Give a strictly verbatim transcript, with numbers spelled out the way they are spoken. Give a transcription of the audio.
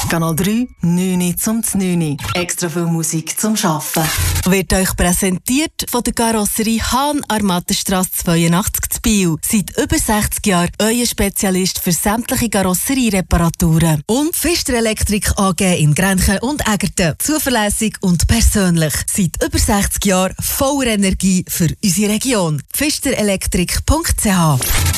Kanal drei, neun zum neun. Extra viel Musik zum Arbeiten. Wird euch präsentiert von der Karosserie Hahn, Armatenstrasse zweiundachtzig zu Biel. Seit über sechzig Jahren euer Spezialist für sämtliche Karosseriereparaturen. Und Pfister Elektrik A G in Grenchen und Egerten. Zuverlässig und persönlich. Seit über sechzig Jahren voller Energie für unsere Region. pfister elektrik punkt c h